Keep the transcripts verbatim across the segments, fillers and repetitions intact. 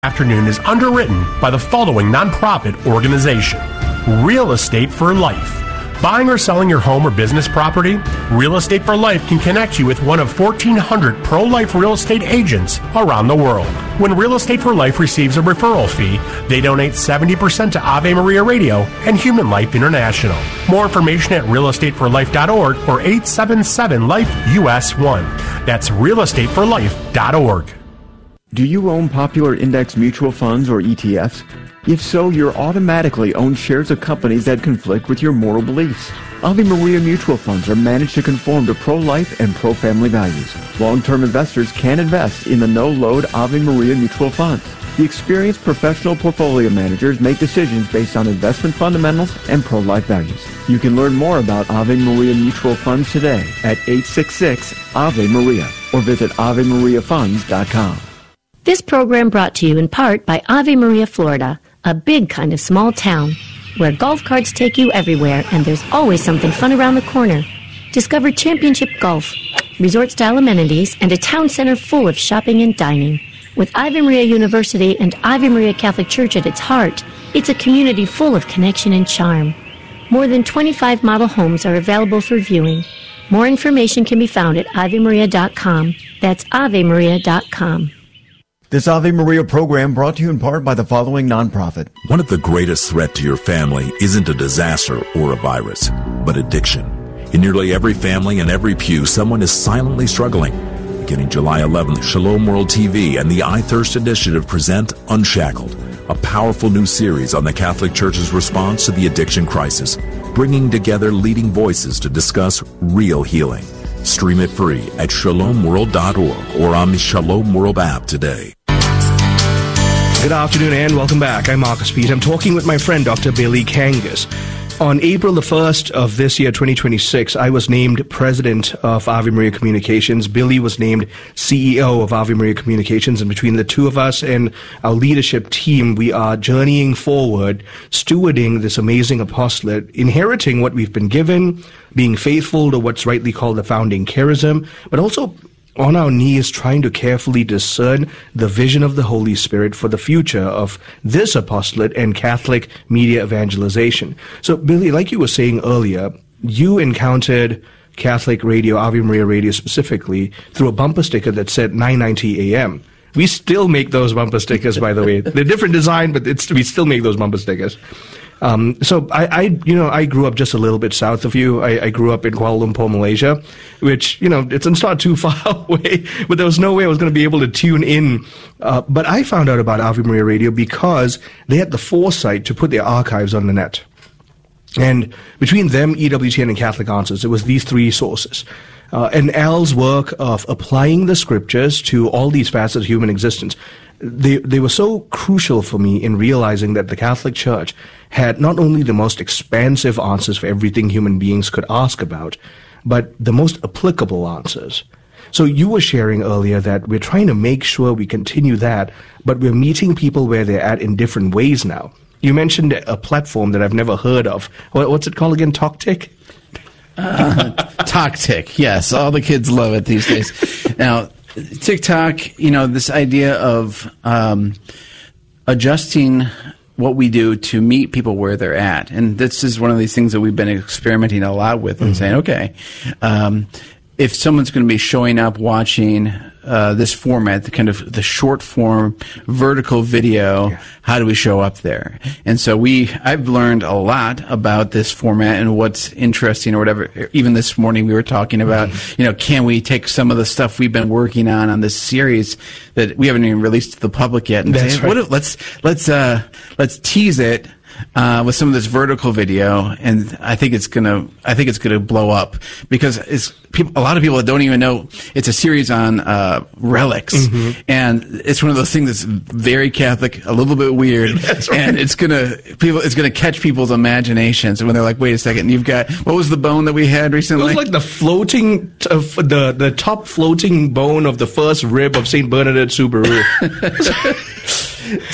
Afternoon is underwritten by the following nonprofit organization: Real Estate for Life. Buying or selling your home or business property? Real Estate for Life can connect you with one of fourteen hundred pro-life real estate agents around the world. When Real Estate for Life receives a referral fee, they donate seventy percent to Ave Maria Radio and Human Life International. More information at real estate for life dot org or eight seven seven life U S one. That's real estate for life dot org. Do you own popular index mutual funds or E T Fs? If so, you're automatically own shares of companies that conflict with your moral beliefs. Ave Maria mutual funds are managed to conform to pro-life and pro-family values. Long-term investors can invest in the no-load Ave Maria mutual funds. The experienced professional portfolio managers make decisions based on investment fundamentals and pro-life values. You can learn more about Ave Maria mutual funds today at eight six six Ave Maria or visit ave maria funds dot com. This program brought to you in part by Ave Maria, Florida, a big kind of small town where golf carts take you everywhere and there's always something fun around the corner. Discover championship golf, resort-style amenities, and a town center full of shopping and dining. With Ave Maria University and Ave Maria Catholic Church at its heart, it's a community full of connection and charm. More than twenty-five model homes are available for viewing. More information can be found at ave maria dot com. That's ave maria dot com. This Ave Maria program brought to you in part by the following nonprofit. One of the greatest threats to your family isn't a disaster or a virus, but addiction. In nearly every family and every pew, someone is silently struggling. Beginning July eleventh, Shalom World T V and the I Thirst Initiative present Unshackled, a powerful new series on the Catholic Church's response to the addiction crisis, bringing together leading voices to discuss real healing. Stream it free at shalom world dot org or on the Shalom World app today. Good afternoon and welcome back. I'm Marcus Pete. I'm talking with my friend Doctor Billy Kangas. On April the first of this year, twenty twenty-six, I was named president of Ave Maria Communications. Billy was named C E O of Ave Maria Communications. And between the two of us and our leadership team, we are journeying forward, stewarding this amazing apostolate, inheriting what we've been given, being faithful to what's rightly called the founding charism, but also on our knees trying to carefully discern the vision of the Holy Spirit for the future of this apostolate and Catholic media evangelization. So, Billy, like you were saying earlier, you encountered Catholic radio, Ave Maria Radio specifically, through a bumper sticker that said nine ninety A M. We still make those bumper stickers, by the way. They're different design, but it's, we still make those bumper stickers. Um, so I, I, you know, I grew up just a little bit south of you. I, I grew up in Kuala Lumpur, Malaysia, which, you know, it's, it's not too far away, but there was no way I was going to be able to tune in. Uh, but I found out about Ave Maria Radio because they had the foresight to put their archives on the net. And between them, E W T N, and Catholic Answers, it was these three sources. Uh, and Al's work of applying the scriptures to all these facets of human existence, they they were so crucial for me in realizing that the Catholic Church had not only the most expansive answers for everything human beings could ask about, but the most applicable answers. So you were sharing earlier that we're trying to make sure we continue that, but we're meeting people where they're at in different ways now. You mentioned a platform that I've never heard of. What's it called again? TalkTick? Uh, TalkTick, yes. All the kids love it these days. Now, TikTok, you know, this idea of um, adjusting what we do to meet people where they're at. And this is one of these things that we've been experimenting a lot with and mm-hmm. saying, okay, um, if someone's going to be showing up watching uh, this format, the kind of the short form vertical video, yeah. how do we show up there? And so we, I've learned a lot about this format and what's interesting or whatever. Even this morning we were talking about, mm-hmm. you know, can we take some of the stuff we've been working on on this series that we haven't even released to the public yet and That's say, right. what if, let's let's uh, let's tease it. Uh, with some of this vertical video, and I think it's gonna, I think it's gonna blow up because it's people, a lot of people don't even know it's a series on uh, relics, mm-hmm. and it's one of those things that's very Catholic, a little bit weird, right. and it's gonna people, it's gonna catch people's imaginations when they're like, wait a second, you've got what was the bone that we had recently? It was like the floating, uh, the the top floating bone of the first rib of Saint Bernadette Subaru.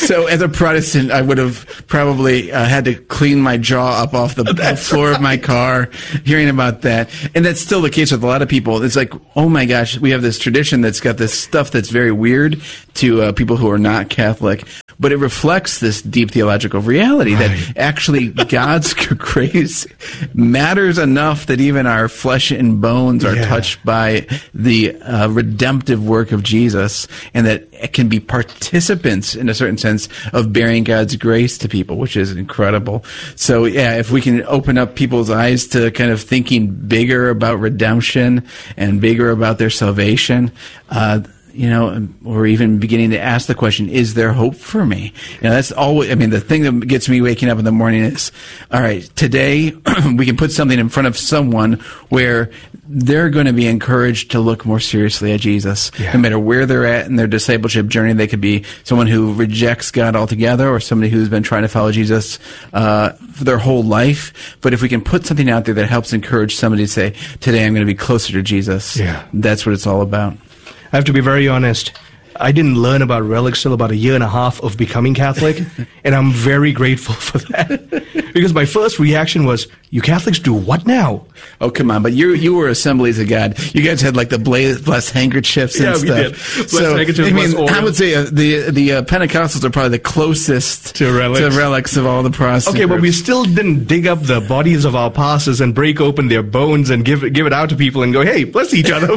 So as a Protestant, I would have probably uh, had to clean my jaw up off the, the floor right. of my car hearing about that. And that's still the case with a lot of people. It's like, oh my gosh, we have this tradition that's got this stuff that's very weird to uh, people who are not Catholic. But it reflects this deep theological reality right. that actually God's grace matters enough that even our flesh and bones are yeah. touched by the uh, redemptive work of Jesus, and that it can be participants in a certain sense of bearing God's grace to people, which is incredible. So yeah, if we can open up people's eyes to kind of thinking bigger about redemption and bigger about their salvation, uh, you know, or even beginning to ask the question, is there hope for me? You know, that's always, I mean, the thing that gets me waking up in the morning is, all right, today we can put something in front of someone where they're going to be encouraged to look more seriously at Jesus. Yeah. No matter where they're at in their discipleship journey, they could be someone who rejects God altogether or somebody who's been trying to follow Jesus uh, for their whole life. But if we can put something out there that helps encourage somebody to say, today I'm going to be closer to Jesus, yeah. that's what it's all about. I have to be very honest. I didn't learn about relics till about a year and a half of becoming Catholic, and I'm very grateful for that. Because my first reaction was, you Catholics do what now? Oh, come on, but you you were Assemblies of God. You guys had like the blessed handkerchiefs and yeah, stuff. We did. Blessed so, handkerchiefs, I mean, oil. I would say uh, the the uh, Pentecostals are probably the closest to relics. to relics of all the Protestant Okay, groups. but we still didn't dig up the bodies of our pastors and break open their bones and give it, give it out to people and go, hey, bless each other.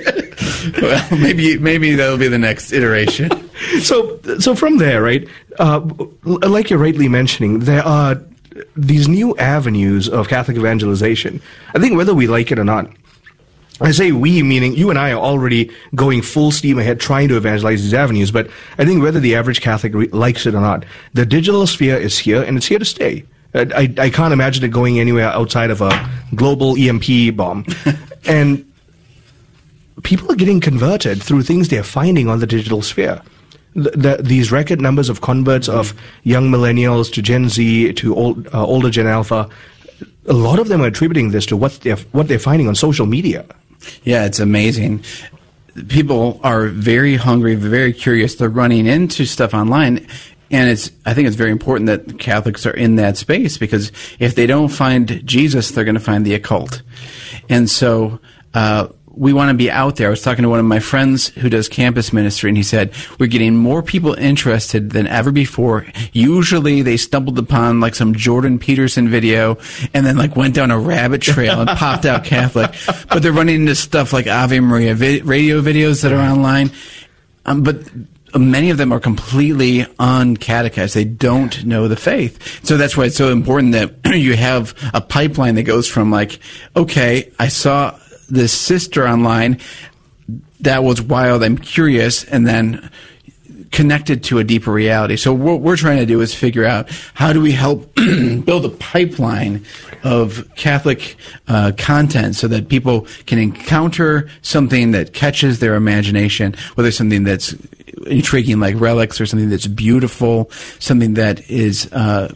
Well, maybe maybe that'll be the next iteration. So, so from there, right, uh, like you're rightly mentioning, there are these new avenues of Catholic evangelization. I think whether we like it or not, I say we, meaning you and I are already going full steam ahead trying to evangelize these avenues, but I think whether the average Catholic re- likes it or not, the digital sphere is here, and it's here to stay. I, I can't imagine it going anywhere outside of a global E M P bomb. And people are getting converted through things they're finding on the digital sphere. The, the, these record numbers of converts of young millennials to Gen Z to old, uh, older Gen Alpha, a lot of them are attributing this to what they're, what they're finding on social media. Yeah, it's amazing. People are very hungry, very curious. They're running into stuff online. And it's, I think it's very important that Catholics are in that space, because if they don't find Jesus, they're going to find the occult. And so, uh, we want to be out there. I was talking to one of my friends who does campus ministry, and he said, we're getting more people interested than ever before. Usually they stumbled upon like some Jordan Peterson video and then like went down a rabbit trail and popped out Catholic. But they're running into stuff like Ave Maria vi- radio videos that are online. Um, but many of them are completely uncatechized. They don't know the faith. So that's why it's so important that you have a pipeline that goes from like, okay, I saw this sister online, that was wild, I'm curious, and then connected to a deeper reality. So what we're trying to do is figure out how do we help build a pipeline of Catholic uh, content so that people can encounter something that catches their imagination, whether it's something that's intriguing like relics or something that's beautiful, something that is uh,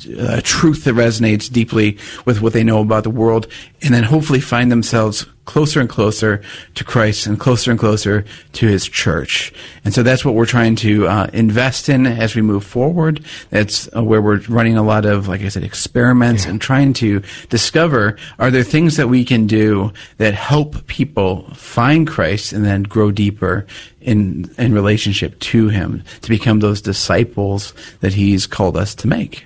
a truth that resonates deeply with what they know about the world, and then hopefully find themselves closer and closer to Christ and closer and closer to His church. And so that's what we're trying to uh, invest in as we move forward. That's uh, where we're running a lot of, like I said, experiments yeah. and trying to discover, are there things that we can do that help people find Christ and then grow deeper in in relationship to Him, to become those disciples that He's called us to make.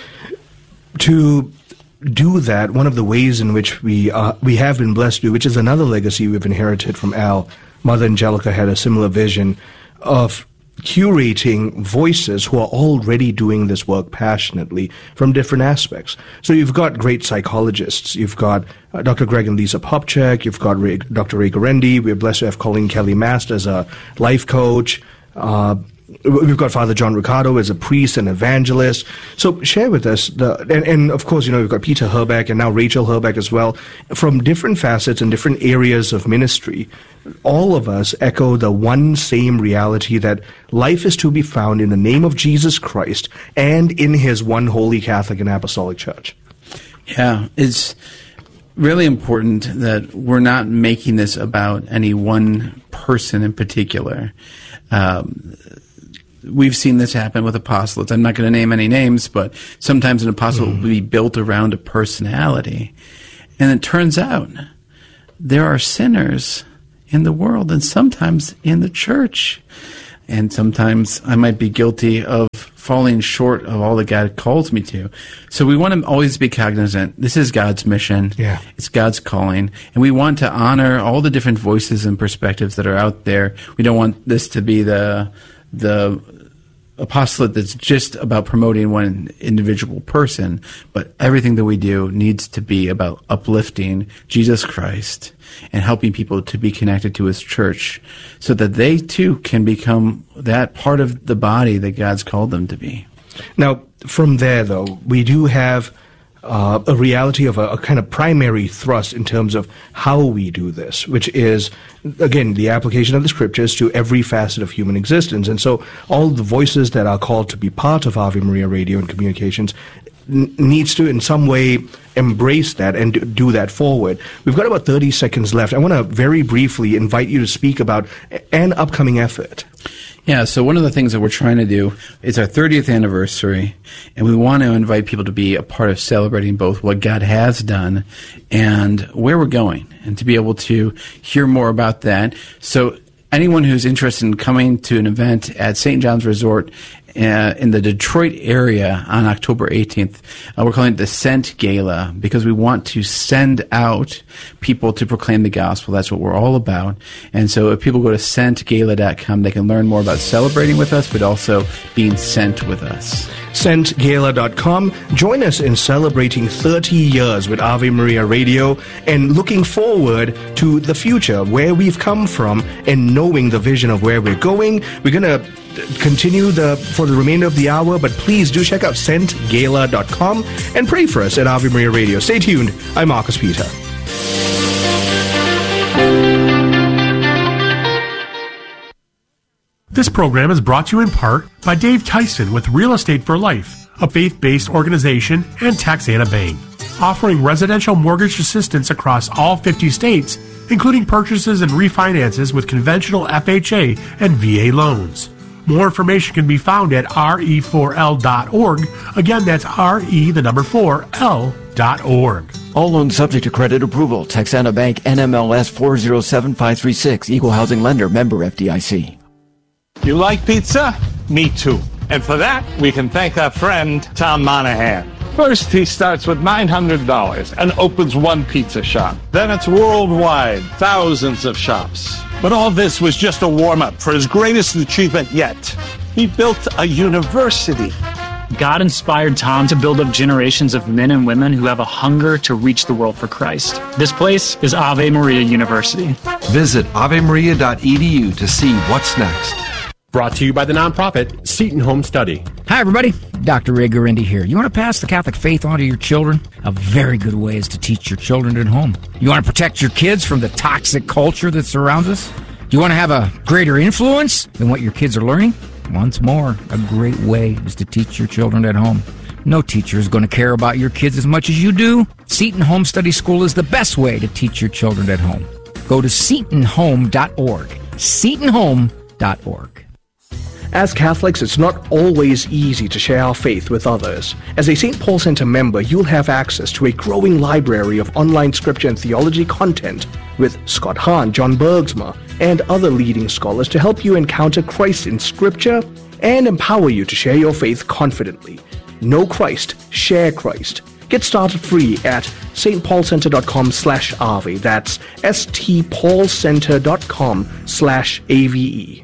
To do that, one of the ways in which we uh, we have been blessed to, which is another legacy we've inherited from Al, Mother Angelica had a similar vision of curating voices who are already doing this work passionately from different aspects. So you've got great psychologists. You've got uh, Doctor Greg and Lisa Popchak. You've got Ray, Doctor Ray Guarendi. We're blessed to have Colleen Kelly Mast as a life coach. Uh, We've got Father John Ricardo as a priest and evangelist. So share with us, the, and, and of course, you know, we've got Peter Herbeck and now Rachel Herbeck as well, from different facets and different areas of ministry. All of us echo the one same reality that life is to be found in the name of Jesus Christ and in His one holy Catholic and Apostolic Church. Yeah, it's really important that we're not making this about any one person in particular. Um, we've seen this happen with apostolates. I'm not going to name any names, but sometimes an apostle mm. will be built around a personality. And it turns out there are sinners in the world and sometimes in the church. And sometimes I might be guilty of falling short of all that God calls me to. So we want to always be cognizant. This is God's mission. Yeah. It's God's calling. And we want to honor all the different voices and perspectives that are out there. We don't want this to be the the apostolate that's just about promoting one individual person, but everything that we do needs to be about uplifting Jesus Christ and helping people to be connected to his church so that they too can become that part of the body that God's called them to be. Now, from there, though, we do have uh, a reality of a, a kind of primary thrust in terms of how we do this, which is, again, the application of the scriptures to every facet of human existence. And so all the voices that are called to be part of Ave Maria Radio and Communications n- needs to in some way embrace that and do, do that forward. We've got about thirty seconds left. I want to very briefly invite you to speak about an upcoming effort. Yeah, so one of the things that we're trying to do is our thirtieth anniversary, and we want to invite people to be a part of celebrating both what God has done and where we're going, and to be able to hear more about that. So anyone who's interested in coming to an event at Saint John's Resort uh, in the Detroit area on October eighteenth, uh, we're calling it the Sent Gala, because we want to send out people to proclaim the gospel. That's what we're all about. And so if people go to sent gala dot com, they can learn more about celebrating with us, but also being sent with us. sent gala dot com. Join us in celebrating thirty years with Ave Maria Radio and looking forward to the future, where we've come from, and knowing the vision of where we're going. We're going to continue the for the remainder of the hour, but please do check out sent gala dot com and pray for us at Ave Maria Radio. Stay tuned. I'm Marcus Peter. This program is brought to you in part by Dave Tyson with Real Estate for Life, a faith-based organization, and Texana Bank, offering residential mortgage assistance across all fifty states, including purchases and refinances with conventional F H A and V A loans. More information can be found at R E four L dot org. Again, that's R E, the number four, L dot org. All loans subject to credit approval. Texana Bank, N M L S four zero seven five three six. Equal housing lender. Member F D I C. You like pizza? Me too. And for that, we can thank our friend, Tom Monahan. First, he starts with nine hundred dollars and opens one pizza shop. Then it's worldwide, thousands of shops. But all this was just a warm-up for his greatest achievement yet. He built a university. God inspired Tom to build up generations of men and women who have a hunger to reach the world for Christ. This place is Ave Maria University. Visit ave maria dot e d u to see what's next. Brought to you by the nonprofit Seton Home Study. Hi, everybody. Doctor Ray Guarendi here. You want to pass the Catholic faith on to your children? A very good way is to teach your children at home. You want to protect your kids from the toxic culture that surrounds us? Do you want to have a greater influence than what your kids are learning? Once more, a great way is to teach your children at home. No teacher is going to care about your kids as much as you do. Seton Home Study School is the best way to teach your children at home. Go to seton home dot org. seton home dot org. As Catholics, it's not always easy to share our faith with others. As a Saint Paul Center member, you'll have access to a growing library of online scripture and theology content with Scott Hahn, John Bergsma, and other leading scholars to help you encounter Christ in scripture and empower you to share your faith confidently. Know Christ, share Christ. Get started free at stpaulcenter.com slash Ave. That's stpaulcenter.com slash A-V-E.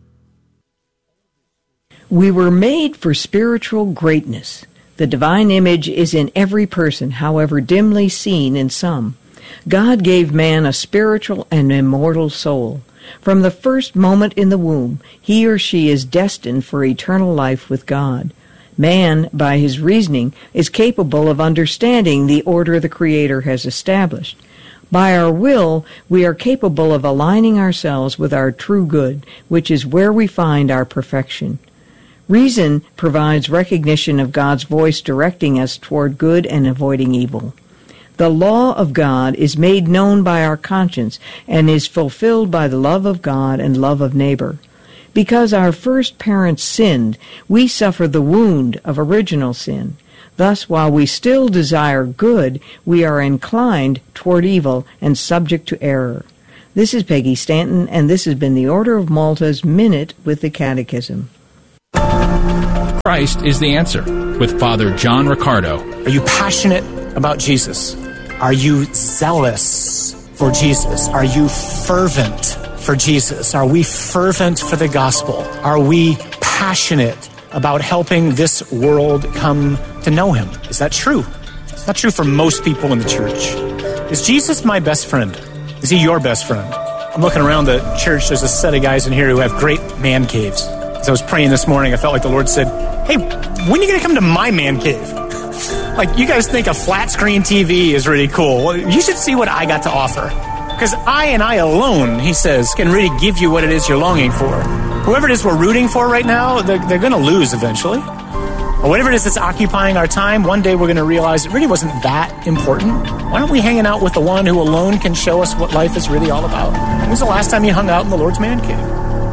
We were made for spiritual greatness. The divine image is in every person, however dimly seen in some. God gave man a spiritual and immortal soul. From the first moment in the womb, he or she is destined for eternal life with God. Man, by his reasoning, is capable of understanding the order the Creator has established. By our will, we are capable of aligning ourselves with our true good, which is where we find our perfection. Reason provides recognition of God's voice directing us toward good and avoiding evil. The law of God is made known by our conscience and is fulfilled by the love of God and love of neighbor. Because our first parents sinned, we suffer the wound of original sin. Thus, while we still desire good, we are inclined toward evil and subject to error. This is Peggy Stanton, and this has been the Order of Malta's Minute with the Catechism. Christ is the answer, with Father John Riccardo. Are you passionate about Jesus? Are you zealous for Jesus? Are you fervent for Jesus? Are we fervent for the gospel? Are we passionate about helping this world come to know him? Is that true? It's not true for most people in the church. Is Jesus my best friend? Is he your best friend? I'm looking around the church. There's a set of guys in here who have great man caves. As I was praying this morning, I felt like the Lord said, hey, when are you going to come to my man cave? Like, you guys think a flat screen T V is really cool. Well, you should see what I got to offer. Because I and I alone, he says, can really give you what it is you're longing for. Whoever it is we're rooting for right now, they're, they're going to lose eventually. Or whatever it is that's occupying our time, one day we're going to realize it really wasn't that important. Why aren't we hanging out with the one who alone can show us what life is really all about? When was the last time you hung out in the Lord's man cave?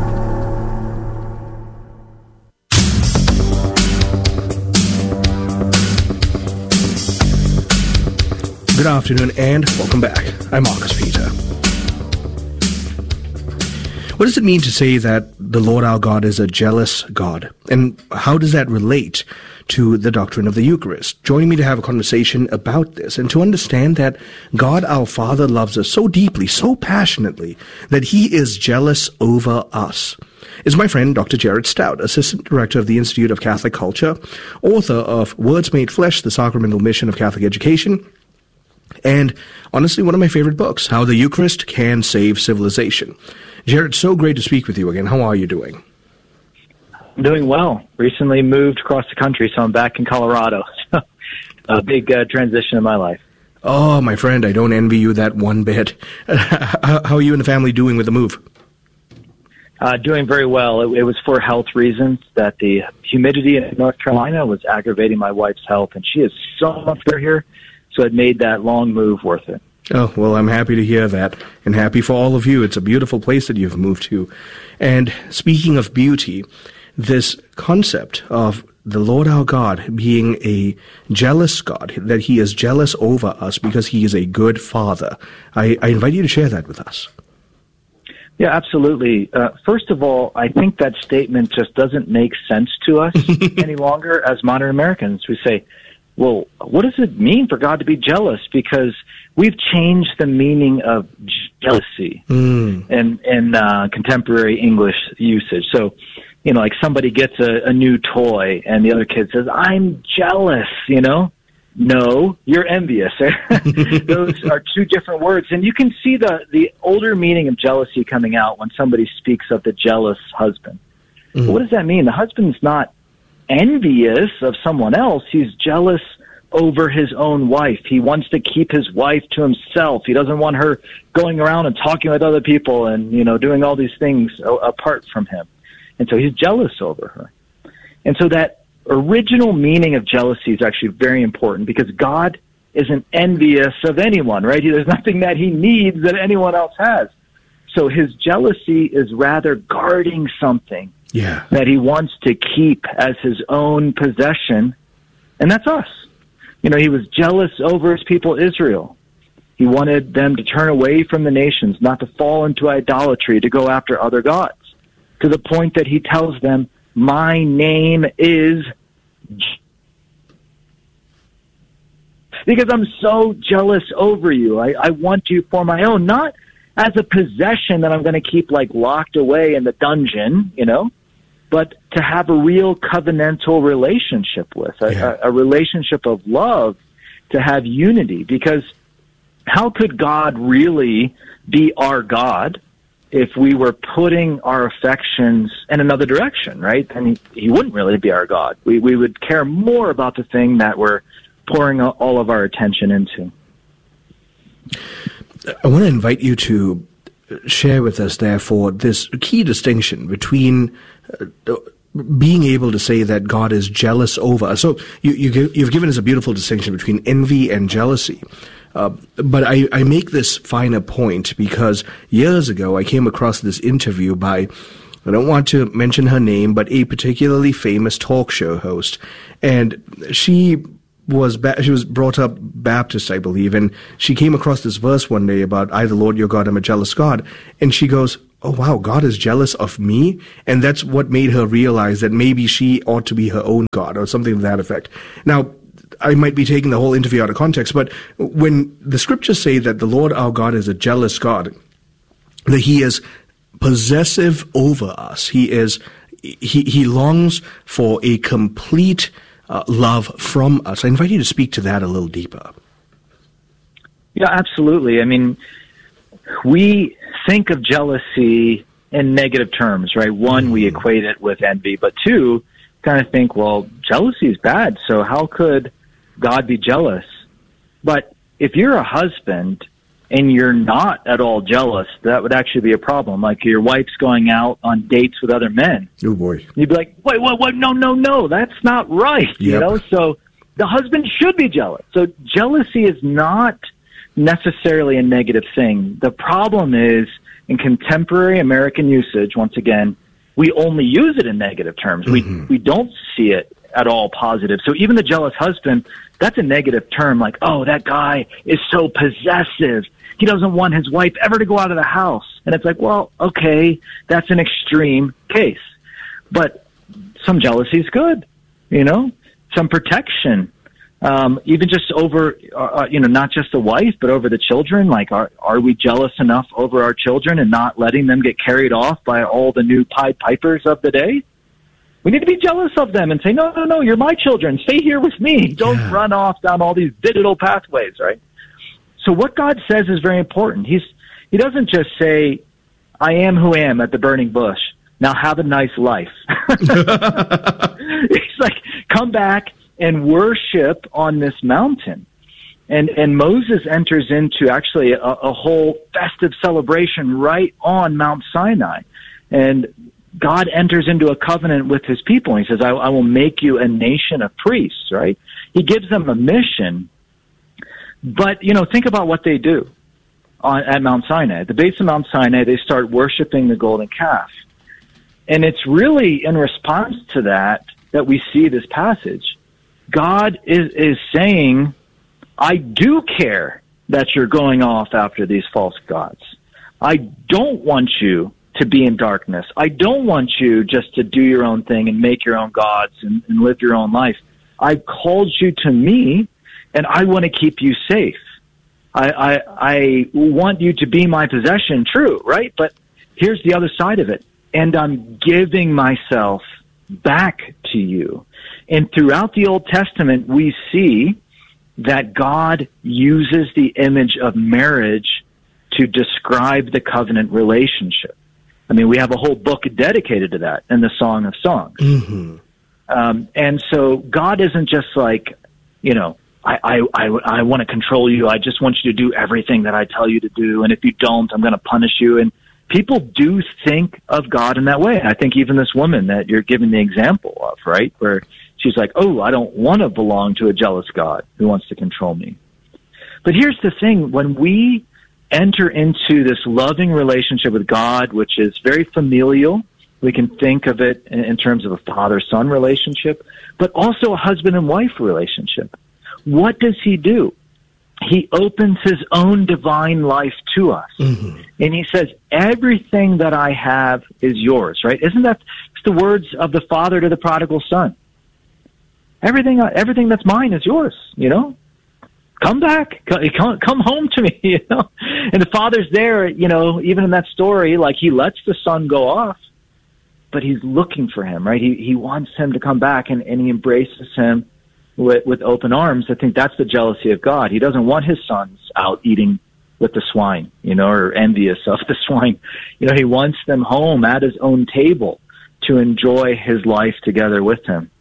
Good afternoon and welcome back. I'm Marcus Peter. What does it mean to say that the Lord our God is a jealous God? And how does that relate to the doctrine of the Eucharist? Joining me to have a conversation about this and to understand that God our Father loves us so deeply, so passionately, that he is jealous over us is my friend Doctor Jared Stout, Assistant Director of the Institute of Catholic Culture, author of Words Made Flesh, The Sacramental Mission of Catholic Education, and honestly, one of my favorite books, How the Eucharist Can Save Civilization. Jared, so great to speak with you again. How are you doing? I'm doing well. Recently moved across the country, so I'm back in Colorado. A big uh, transition in my life. Oh, my friend, I don't envy you that one bit. how, how are you and the family doing with the move? Uh, doing very well. It, it was for health reasons that the humidity in North Carolina was aggravating my wife's health, and she is so much better here, so it made that long move worth it. Oh, well, I'm happy to hear that, and happy for all of you. It's a beautiful place that you've moved to. And speaking of beauty, this concept of the Lord our God being a jealous God, that he is jealous over us because he is a good father, I, I invite you to share that with us. Yeah, absolutely. Uh, first of all, I think that statement just doesn't make sense to us any longer as modern Americans. We say, well, what does it mean for God to be jealous? Because we've changed the meaning of jealousy mm. in, in uh, contemporary English usage. So, you know, like somebody gets a, a new toy and the other kid says, I'm jealous, you know? No, you're envious. Those are two different words. And you can see the, the older meaning of jealousy coming out when somebody speaks of the jealous husband. Mm. What does that mean? The husband's not envious of someone else. He's jealous over his own wife. He wants to keep his wife to himself. He doesn't want her going around and talking with other people and, you know, doing all these things a- apart from him. And so he's jealous over her. And so that original meaning of jealousy is actually very important because God isn't envious of anyone, right? There's nothing that he needs that anyone else has. So his jealousy is rather guarding something yeah. that he wants to keep as his own possession, and that's us. You know, he was jealous over his people Israel. He wanted them to turn away from the nations, not to fall into idolatry, to go after other gods, to the point that he tells them, my name is because I'm so jealous over you. I, I want you for my own, not as a possession that I'm going to keep like locked away in the dungeon, you know, but to have a real covenantal relationship with, a, yeah. a, a relationship of love, to have unity. Because how could God really be our God if we were putting our affections in another direction, right? Then he, he wouldn't really be our God. We we would care more about the thing that we're pouring all of our attention into. I want to invite you to share with us, therefore, this key distinction between uh, being able to say that God is jealous over us. So you, you, you've given us a beautiful distinction between envy and jealousy. Uh, but I, I make this finer point because years ago I came across this interview by I don't want to mention her name, but a particularly famous talk show host. And she was ba- she was brought up Baptist, I believe, and she came across this verse one day about, I, the Lord your God, am a jealous God. And she goes, oh, wow, God is jealous of me? And that's what made her realize that maybe she ought to be her own God, or something to that effect. Now, I might be taking the whole interview out of context, but when the scriptures say that the Lord our God is a jealous God, that he is possessive over us, he is he he longs for a complete uh, love from us. I invite you to speak to that a little deeper. Yeah, absolutely. I mean, we think of jealousy in negative terms, right? One, mm. we equate it with envy, but two, kind of think, well, jealousy is bad, so how could God be jealous? But if you're a husband and you're not at all jealous, that would actually be a problem. Like your wife's going out on dates with other men. Oh boy. You'd be like, wait, what, what? No, no, no, that's not right. Yep. You know, so the husband should be jealous. So jealousy is not necessarily a negative thing. The problem is in contemporary American usage, once again, we only use it in negative terms. Mm-hmm. We, we don't see it at all positive. So even the jealous husband, that's a negative term, like, oh, that guy is so possessive. He doesn't want his wife ever to go out of the house. And it's like, well, okay, that's an extreme case. But some jealousy is good, you know, some protection, um, even just over, uh, you know, not just the wife, but over the children. Like, are, are we jealous enough over our children and not letting them get carried off by all the new Pied Pipers of the day? We need to be jealous of them and say, no, no, no, you're my children. Stay here with me. Don't yeah. run off down all these digital pathways, right? So what God says is very important. He's He doesn't just say, I am who I am at the burning bush. Now have a nice life. He's like, come back and worship on this mountain. And and Moses enters into actually a, a whole festive celebration right on Mount Sinai. And God enters into a covenant with his people. He says, I, I will make you a nation of priests, right? He gives them a mission. But, you know, think about what they do on, at Mount Sinai. At the base of Mount Sinai, they start worshiping the golden calf. And it's really in response to that that we see this passage. God is, is saying, I do care that you're going off after these false gods. I don't want you to be in darkness. I don't want you just to do your own thing and make your own gods and, and live your own life. I've called you to me, and I want to keep you safe. I, I, I want you to be my possession, true, right? But here's the other side of it. And I'm giving myself back to you. And throughout the Old Testament, we see that God uses the image of marriage to describe the covenant relationship. I mean, we have a whole book dedicated to that in the Song of Songs. Mm-hmm. Um, and so God isn't just like, you know, I, I, I, I want to control you. I just want you to do everything that I tell you to do. And if you don't, I'm going to punish you. And people do think of God in that way. I think even this woman that you're giving the example of, right, where she's like, oh, I don't want to belong to a jealous God who wants to control me. But here's the thing. When we enter into this loving relationship with God, which is very familial, we can think of it in, in terms of a father-son relationship, but also a husband and wife relationship. What does he do? He opens his own divine life to us. Mm-hmm. And he says, everything that I have is yours, right? Isn't that the words of the father to the prodigal son? Everything, everything that's mine is yours, you know? Come back, come, come home to me, you know? And the father's there, you know, even in that story, like he lets the son go off, but he's looking for him, right? He, he wants him to come back, and, and he embraces him with, with open arms. I think that's the jealousy of God. He doesn't want his sons out eating with the swine, you know, or envious of the swine. You know, he wants them home at his own table to enjoy his life together with him.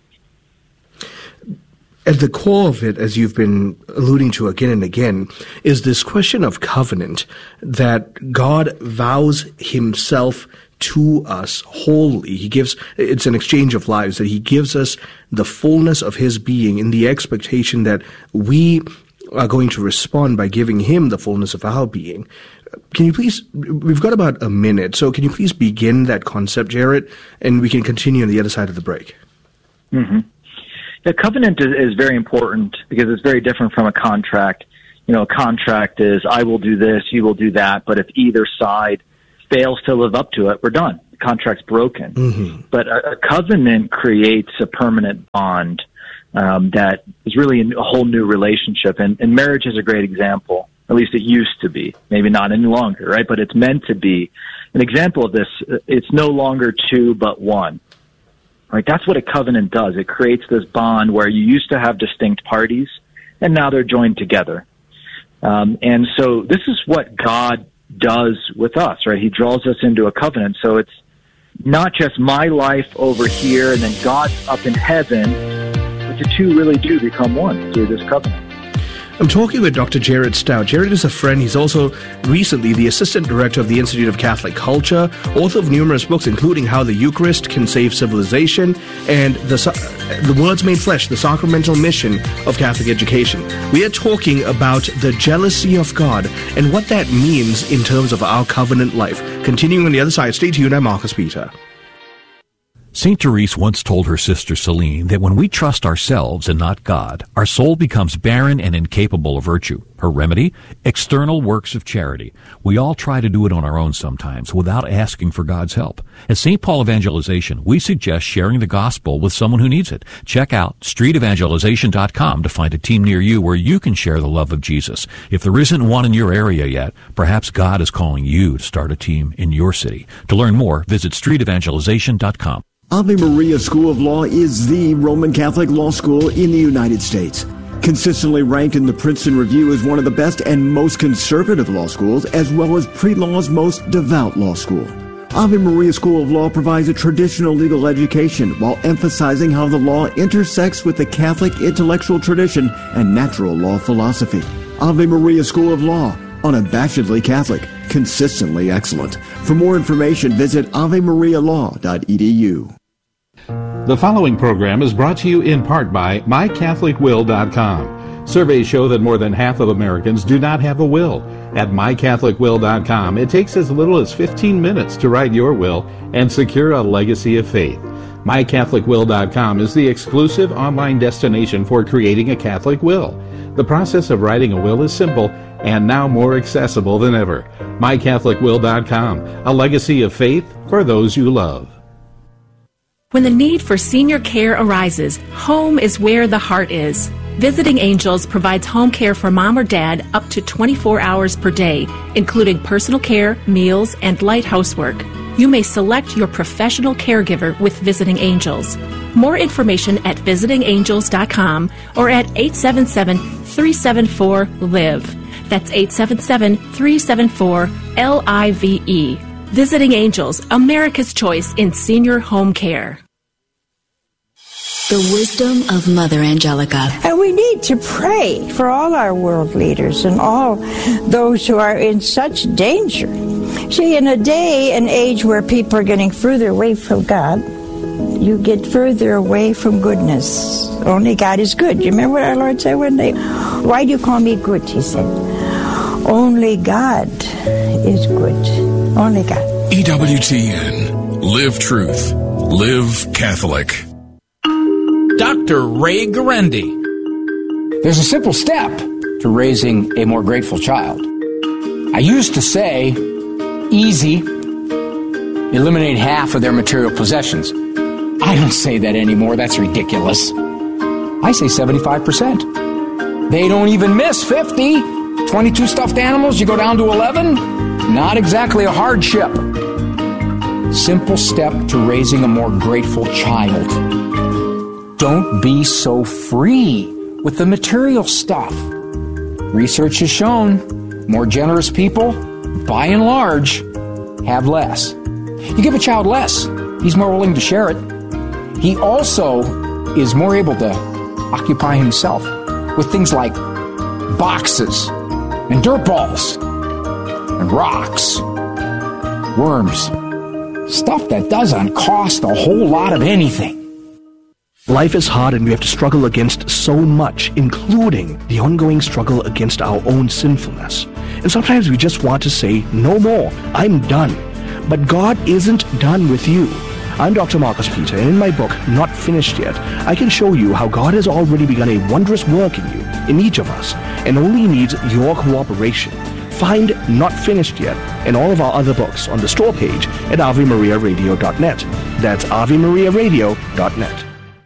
At the core of it, as you've been alluding to again and again, is this question of covenant, that God vows himself to us wholly. He gives, it's an exchange of lives, that he gives us the fullness of his being in the expectation that we are going to respond by giving him the fullness of our being. Can you please, we've got about a minute, so can you please begin that concept, Jared, and we can continue on the other side of the break. Mm-hmm. The covenant is, is very important because it's very different from a contract. You know, a contract is, I will do this, you will do that, but if either side fails to live up to it, we're done. The contract's broken. Mm-hmm. But a, a covenant creates a permanent bond um, that is really a whole new relationship, and, and marriage is a great example. At least it used to be. Maybe not any longer, right? But it's meant to be. An example of this, it's no longer two but one. Right? That's what a covenant does. It creates this bond where you used to have distinct parties, and now they're joined together. Um, and so this is what God does with us, right? He draws us into a covenant. So it's not just my life over here and then God's up in heaven, but the two really do become one through this covenant. I'm talking with Doctor Jared Stout. Jared is a friend. He's also recently the Assistant Director of the Institute of Catholic Culture, author of numerous books, including How the Eucharist Can Save Civilization and The, the Words Made Flesh, the Sacramental Mission of Catholic Education. We are talking about the jealousy of God and what that means in terms of our covenant life. Continuing on the other side, stay tuned. I'm Marcus Peter. Saint Therese once told her sister Celine that when we trust ourselves and not God, our soul becomes barren and incapable of virtue. Her remedy? External works of charity. We all try to do it on our own sometimes without asking for God's help. At Saint Paul Evangelization, we suggest sharing the gospel with someone who needs it. Check out street evangelization dot com to find a team near you where you can share the love of Jesus. If there isn't one in your area yet, perhaps God is calling you to start a team in your city. To learn more, visit street evangelization dot com. Ave Maria School of Law is the Roman Catholic law school in the United States. Consistently ranked in the Princeton Review as one of the best and most conservative law schools, as well as pre-law's most devout law school. Ave Maria School of Law provides a traditional legal education while emphasizing how the law intersects with the Catholic intellectual tradition and natural law philosophy. Ave Maria School of Law, unabashedly Catholic, consistently excellent. For more information, visit ave maria law dot e d u. The following program is brought to you in part by my catholic will dot com. Surveys show that more than half of Americans do not have a will. At my catholic will dot com, it takes as little as fifteen minutes to write your will and secure a legacy of faith. my catholic will dot com is the exclusive online destination for creating a Catholic will. The process of writing a will is simple and now more accessible than ever. my catholic will dot com, a legacy of faith for those you love. When the need for senior care arises, home is where the heart is. Visiting Angels provides home care for mom or dad up to twenty-four hours per day, including personal care, meals, and light housework. You may select your professional caregiver with Visiting Angels. More information at visiting angels dot com or at eight seven seven, three seven four, L I V E. That's eight seven seven, three seven four, L I V E. Visiting Angels, America's choice in senior home care. The wisdom of Mother Angelica. And we need to pray for all our world leaders and all those who are in such danger. See, in a day and age where people are getting further away from God, you get further away from goodness. Only God is good. You remember what our Lord said one day? Why do you call me good? He said, only God is good. Only God. E W T N. Live truth. Live Catholic. Doctor Ray Guarendi. There's a simple step to raising a more grateful child. I used to say, easy, eliminate half of their material possessions. I don't say that anymore. That's ridiculous. I say seventy-five percent. They don't even miss fifty. twenty-two stuffed animals, you go down to eleven? Not exactly a hardship. Simple step to raising a more grateful child. Don't be so free with the material stuff. Research has shown more generous people, by and large, have less. You give a child less, he's more willing to share it. He also is more able to occupy himself with things like boxes and dirt balls and rocks, worms, stuff that doesn't cost a whole lot of anything. Life is hard and we have to struggle against so much, including the ongoing struggle against our own sinfulness. And sometimes we just want to say, no more, I'm done. But God isn't done with you. I'm Doctor Marcus Peter, and in my book, Not Finished Yet, I can show you how God has already begun a wondrous work in you, in each of us, and only needs your cooperation. Find Not Finished Yet and all of our other books on the store page at ave maria radio dot net. That's ave maria radio dot net.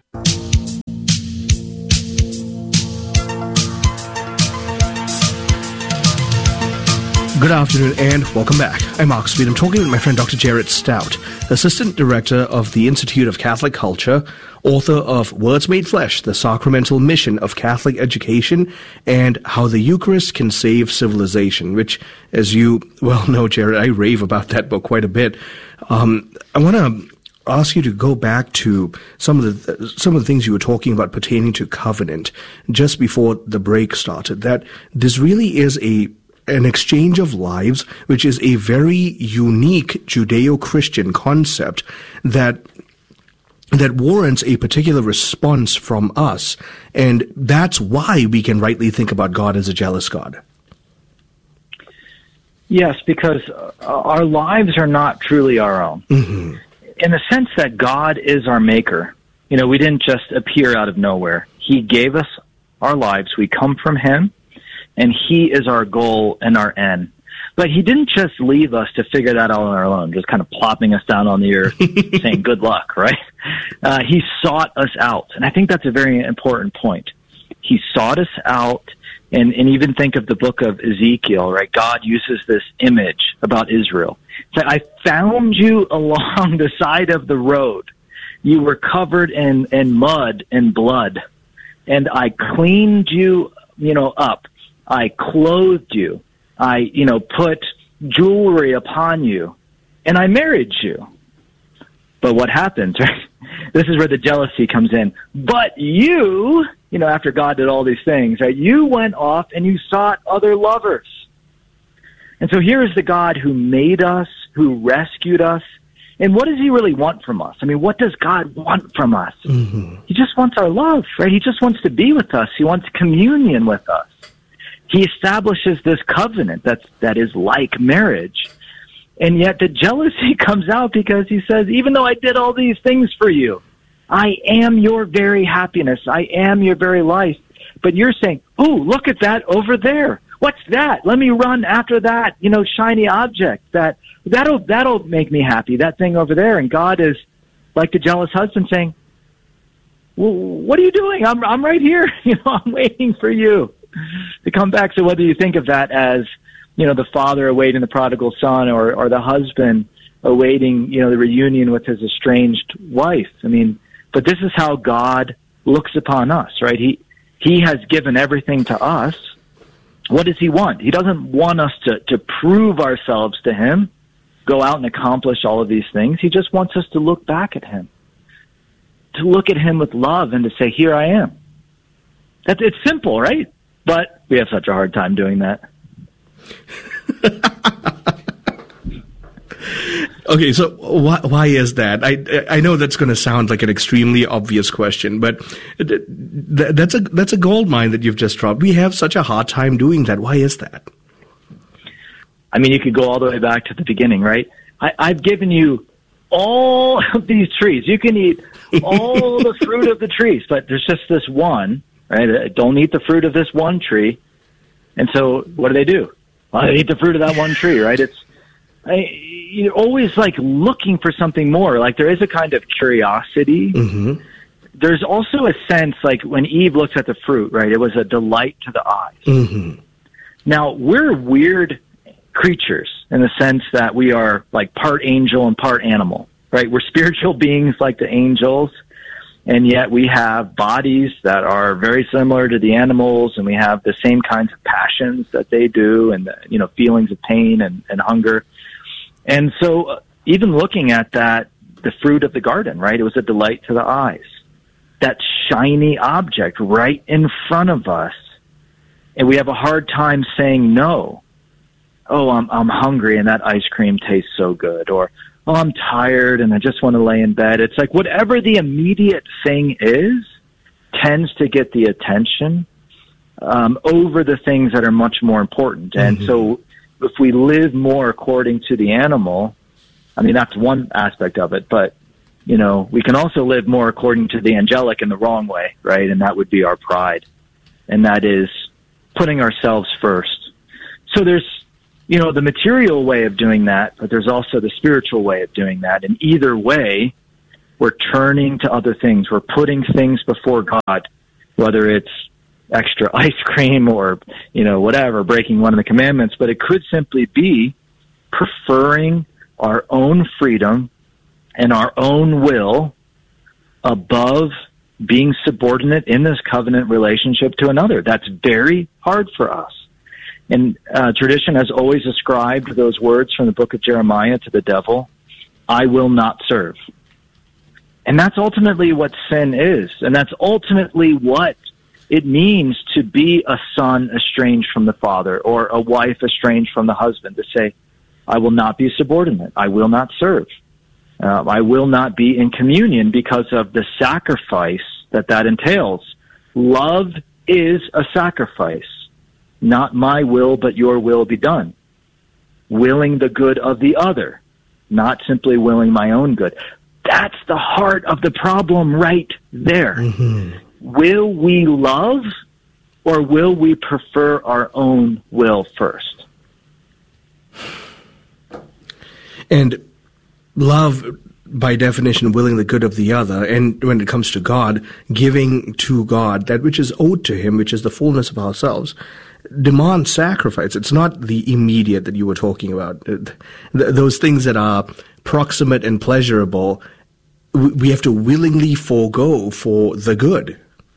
Good afternoon and welcome back. I'm Mark Speed. I'm talking with my friend Doctor Jared Stout, Assistant Director of the Institute of Catholic Culture, author of Words Made Flesh, The Sacramental Mission of Catholic Education, and How the Eucharist Can Save Civilization, which, as you well know, Jared, I rave about that book quite a bit. Um, I want to ask you to go back to some of the some of the things you were talking about pertaining to covenant just before the break started, that this really is a an exchange of lives, which is a very unique Judeo-Christian concept that that warrants a particular response from us. And that's why we can rightly think about God as a jealous God. Yes, because our lives are not truly our own. Mm-hmm. In the sense that God is our maker. You know, we didn't just appear out of nowhere. He gave us our lives. We come from Him. And He is our goal and our end. But He didn't just leave us to figure that out on our own, just kind of plopping us down on the earth, saying good luck, right? Uh, he sought us out. And I think that's a very important point. He sought us out, and, and even think of the book of Ezekiel, right? God uses this image about Israel. He said, I found you along the side of the road. You were covered in, in mud and blood, and I cleaned you, you know, up. I clothed you. I, you know, put jewelry upon you, and I married you. But what happens, right? This is where the jealousy comes in. But you, you know, after God did all these things, right, you went off and you sought other lovers. And so here is the God who made us, who rescued us. And what does He really want from us? I mean, what does God want from us? Mm-hmm. He just wants our love, right? He just wants to be with us. He wants communion with us. He establishes this covenant that's, that is like marriage. And yet the jealousy comes out because He says, even though I did all these things for you, I am your very happiness. I am your very life. But you're saying, oh, look at that over there. What's that? Let me run after that, you know, shiny object. That, that'll, that'll make me happy, that thing over there. And God is like the jealous husband saying, well, what are you doing? I'm, I'm right here. You know, I'm waiting for you to come back. So whether you think of that as, you know, the father awaiting the prodigal son, or, or the husband awaiting, you know, the reunion with his estranged wife. I mean, but this is how God looks upon us, right? He, he has given everything to us. What does He want? He doesn't want us to, to prove ourselves to Him, go out and accomplish all of these things. He just wants us to look back at Him, to look at Him with love and to say, here I am. That's, it's simple, right? But we have such a hard time doing that. Okay, so why, why is that? I I know that's going to sound like an extremely obvious question, but th- that's a that's a gold mine that you've just dropped. We have such a hard time doing that. Why is that? I mean, you could go all the way back to the beginning, right? I, I've given you all of these trees. You can eat all the fruit of the trees, but there's just this one. Right? Don't eat the fruit of this one tree. And so what do they do? Well, they eat the fruit of that one tree, right? It's I, you're always like looking for something more. Like there is a kind of curiosity. Mm-hmm. There's also a sense like when Eve looks at the fruit, right? It was a delight to the eyes. Mm-hmm. Now, we're weird creatures in the sense that we are like part angel and part animal, right? We're spiritual beings like the angels. And yet we have bodies that are very similar to the animals, and we have the same kinds of passions that they do, and, you know, feelings of pain and, and hunger. And so uh, even looking at that, the fruit of the garden, right, it was a delight to the eyes. That shiny object right in front of us, and we have a hard time saying no. Oh, I'm, I'm hungry, and that ice cream tastes so good. Or, oh, I'm tired and I just want to lay in bed. It's like whatever the immediate thing is tends to get the attention um, over the things that are much more important. And mm-hmm. so if we live more according to the animal, I mean, that's one aspect of it, but, you know, we can also live more according to the angelic in the wrong way, right? And that would be our pride. And that is putting ourselves first. So there's, you know, the material way of doing that, but there's also the spiritual way of doing that. And either way, we're turning to other things. We're putting things before God, whether it's extra ice cream or, you know, whatever, breaking one of the commandments. But it could simply be preferring our own freedom and our own will above being subordinate in this covenant relationship to another. That's very hard for us. And uh, tradition has always ascribed those words from the book of Jeremiah to the devil, I will not serve. And that's ultimately what sin is. And that's ultimately what it means to be a son estranged from the father or a wife estranged from the husband, to say, I will not be subordinate. I will not serve. Uh, I will not be in communion because of the sacrifice that that entails. Love is a sacrifice. Not my will, but your will be done. Willing the good of the other, not simply willing my own good. That's the heart of the problem right there. Mm-hmm. Will we love, or will we prefer our own will first? And love, by definition, willing the good of the other, and when it comes to God, giving to God that which is owed to Him, which is the fullness of ourselves, demands sacrifice. It's not the immediate that you were talking about. Th- those things that are proximate and pleasurable, we have to willingly forego for the good.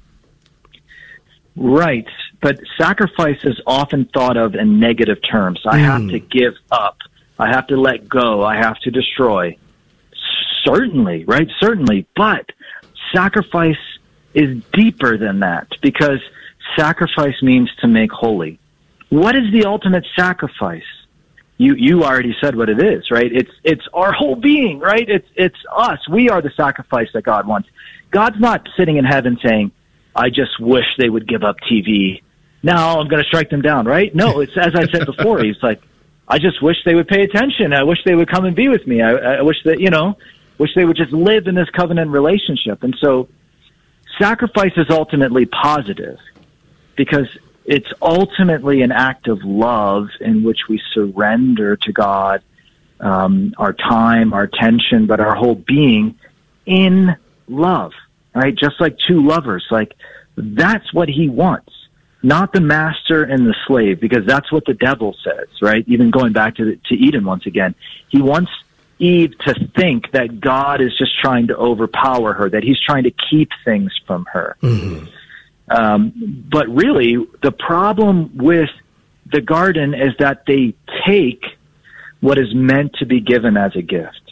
Right. But sacrifice is often thought of in negative terms. I mm. have to give up. I have to let go. I have to destroy. Certainly, right? Certainly. But sacrifice is deeper than that, because sacrifice means to make holy. What is the ultimate sacrifice? You you already said what it is, right? It's it's our whole being, right? It's it's us. We are the sacrifice that God wants. God's not sitting in heaven saying, I just wish they would give up T V. Now I'm going to strike them down, right? No, it's as I said before. He's like, I just wish they would pay attention. I wish they would come and be with me. I, I wish that, you know, wish they would just live in this covenant relationship. And so sacrifice is ultimately positive, because it's ultimately an act of love in which we surrender to God um, our time, our attention, but our whole being in love, right? Just like two lovers. Like, that's what He wants, not the master and the slave, because that's what the devil says, right? Even going back to, the, to Eden once again. He wants Eve to think that God is just trying to overpower her, that He's trying to keep things from her. Mm-hmm. Um, but really, the problem with the garden is that they take what is meant to be given as a gift.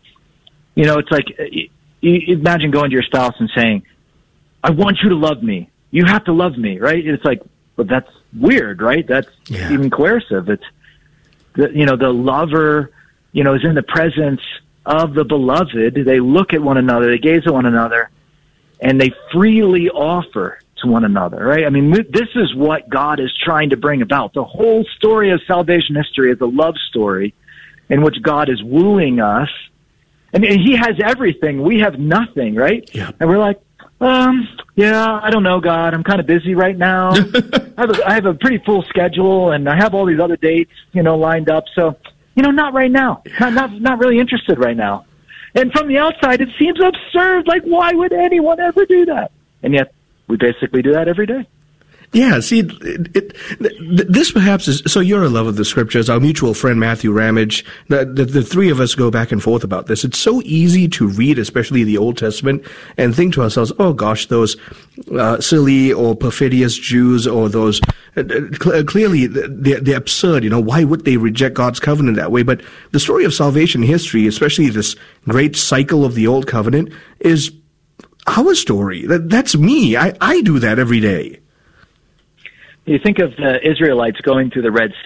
You know, it's like, you imagine going to your spouse and saying, I want you to love me. You have to love me, right? It's like, but that's weird, right? That's yeah. even coercive. It's, the, you know, the lover, you know, is in the presence of the beloved. They look at one another, they gaze at one another, and they freely offer to one another, right? I mean, this is what God is trying to bring about. The whole story of salvation history is a love story in which God is wooing us. And He has everything. We have nothing, right? Yeah. And we're like, um, yeah, I don't know, God. I'm kind of busy right now. I, have a, I have a pretty full schedule, and I have all these other dates, you know, lined up. So, you know, not right now. Not, not, not really interested right now. And from the outside, it seems absurd. Like, why would anyone ever do that? And yet, we basically do that every day. Yeah, see, it, it, this perhaps is, so you're a lover of the Scriptures. Our mutual friend Matthew Ramage, the, the, the three of us go back and forth about this. It's so easy to read, especially the Old Testament, and think to ourselves, oh gosh, those uh, silly or perfidious Jews, or those, uh, cl- clearly they're, they're absurd, you know, why would they reject God's covenant that way? But the story of salvation history, especially this great cycle of the Old Covenant, is our story. That, that's me. I, I do that every day. You think of the Israelites going through the Red Sea.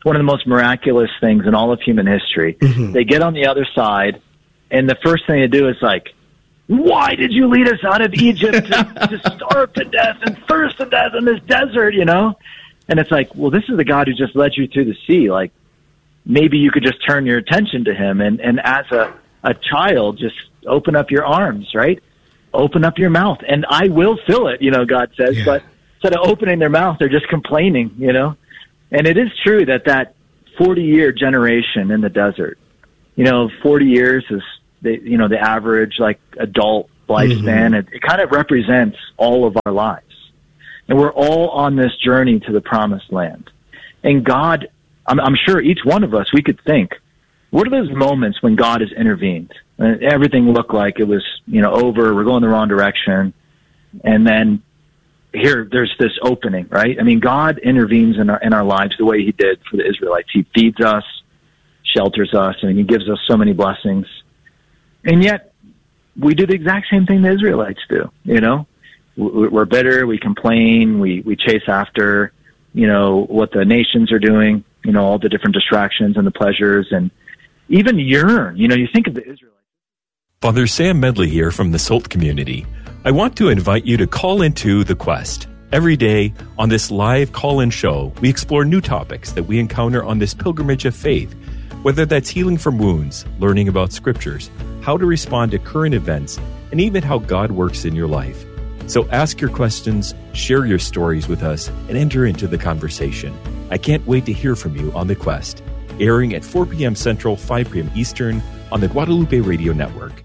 one of the most miraculous things in all of human history. Mm-hmm. They get on the other side, and the first thing they do is like, why did you lead us out of Egypt to, to starve to death and thirst to death in this desert, you know? And it's like, well, this is the God who just led you through the sea. Like, maybe you could just turn your attention to him. And, and as a, a child, just open up your arms, right? Open up your mouth, and I will fill it, you know, God says. Yeah. But instead of opening their mouth, they're just complaining, you know? And it is true that that forty-year generation in the desert, you know, forty years is, the, you know, the average, like, adult lifespan. Mm-hmm. It, it kind of represents all of our lives. And we're all on this journey to the promised land. And God, I'm, I'm sure each one of us, we could think, what are those moments when God has intervened? And everything looked like it was, you know, over, we're going the wrong direction. And then here, there's this opening, right? I mean, God intervenes in our, in our lives the way he did for the Israelites. He feeds us, shelters us, and he gives us so many blessings. And yet, we do the exact same thing the Israelites do, you know? We're bitter, we complain, we, we chase after, you know, what the nations are doing, you know, all the different distractions and the pleasures, and even yearn. You know, you think of the Israelites. Father Sam Medley here from the Salt community. I want to invite you to call into The Quest. Every day on this live call-in show, we explore new topics that we encounter on this pilgrimage of faith, whether that's healing from wounds, learning about scriptures, how to respond to current events, and even how God works in your life. So ask your questions, share your stories with us, and enter into the conversation. I can't wait to hear from you on The Quest, airing at four p.m. Central, five p.m. Eastern on the Guadalupe Radio Network.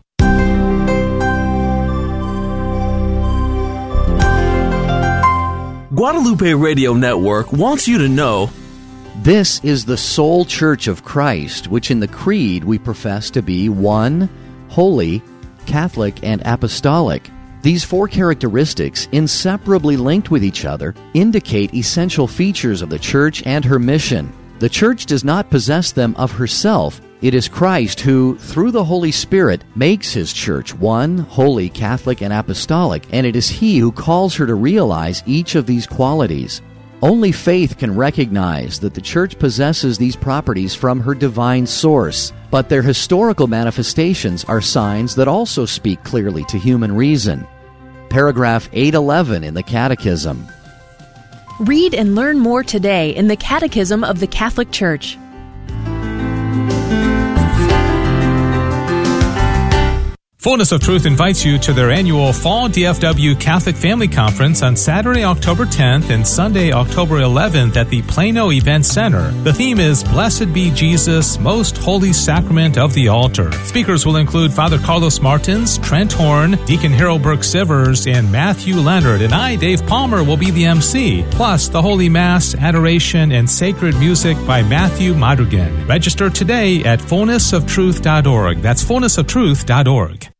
Guadalupe Radio Network wants you to know this is the sole Church of Christ, which in the Creed we profess to be one, holy, Catholic, and apostolic. These four characteristics, inseparably linked with each other, indicate essential features of the Church and her mission. The Church does not possess them of herself. It is Christ who, through the Holy Spirit, makes his Church one, holy, Catholic, and apostolic, and it is he who calls her to realize each of these qualities. Only faith can recognize that the Church possesses these properties from her divine source, but their historical manifestations are signs that also speak clearly to human reason. Paragraph eight eleven in the Catechism. Read and learn more today in the Catechism of the Catholic Church. Fullness of Truth invites you to their annual Fall D F W Catholic Family Conference on Saturday, October tenth and Sunday, October eleventh at the Plano Event Center. The theme is Blessed be Jesus, Most Holy Sacrament of the Altar. Speakers will include Father Carlos Martins, Trent Horn, Deacon Harold Burke-Sivers, and Matthew Leonard, and I, Dave Palmer, will be the M C. Plus, the Holy Mass, adoration, and sacred music by Matthew Madrigan. Register today at fullness of truth dot org. That's fullness of truth dot org.